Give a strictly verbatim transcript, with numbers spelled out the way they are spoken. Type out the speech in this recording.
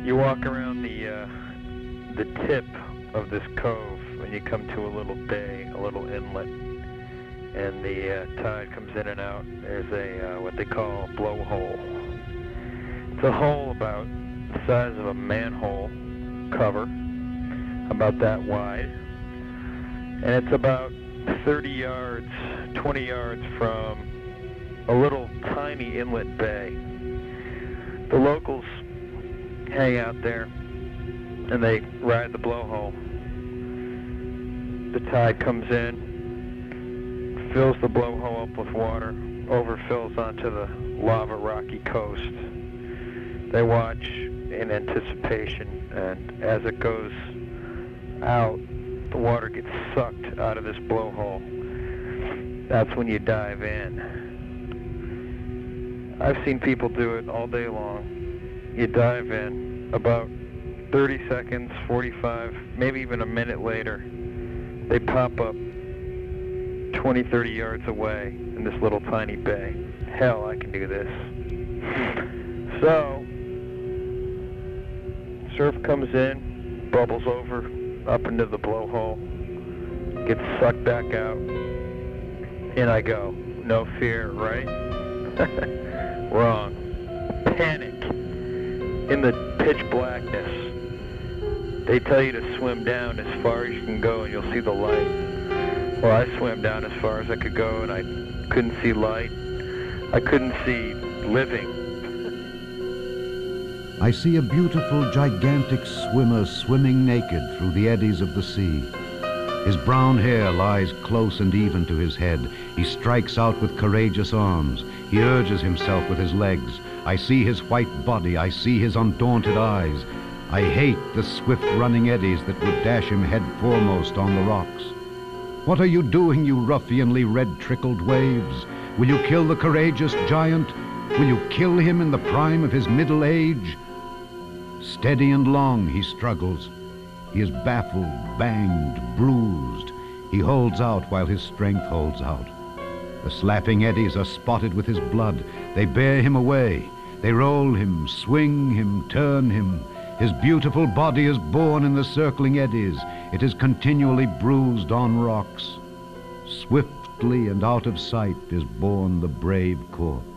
You walk around the uh, the tip of this cove and you come to a little bay, a little inlet, and the uh, tide comes in and out. There's a uh, what they call blowhole. It's a hole about the size of a manhole cover, about that wide, and it's about thirty yards, twenty yards from a little tiny inlet bay. The locals hang out there and they ride the blowhole. The tide comes in, fills the blowhole up with water, overfills onto the lava rocky coast. They watch in anticipation, and as it goes out, the water gets sucked out of this blowhole. That's when you dive in. I've seen people do it all day long. You dive in, about thirty seconds, forty-five, maybe even a minute later, they pop up twenty, thirty yards away in this little tiny bay. Hell, I can do this. So, surf comes in, bubbles over, up into the blowhole, gets sucked back out, in I go. No fear, right? Wrong. Panic. In the pitch blackness, they tell you to swim down as far as you can go and you'll see the light. Well, I swam down as far as I could go and I couldn't see light. I couldn't see living. I see a beautiful, gigantic swimmer swimming naked through the eddies of the sea. His brown hair lies close and even to his head. He strikes out with courageous arms. He urges himself with his legs. I see his white body. I see his undaunted eyes. I hate the swift-running eddies that would dash him head foremost on the rocks. What are you doing, you ruffianly red-trickled waves? Will you kill the courageous giant? Will you kill him in the prime of his middle age? Steady and long he struggles. He is baffled, banged, bruised. He holds out while his strength holds out. The slapping eddies are spotted with his blood. They bear him away. They roll him, swing him, turn him. His beautiful body is borne in the circling eddies. It is continually bruised on rocks. Swiftly and out of sight is borne the brave corpse.